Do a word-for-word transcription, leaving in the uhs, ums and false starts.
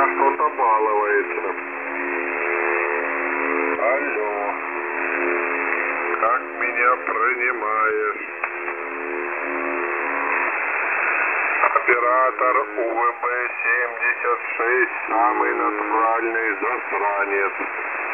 что-то балуется. Алло. Как меня принимаешь? Оператор УВБ семьдесят шесть, самый натуральный засранец.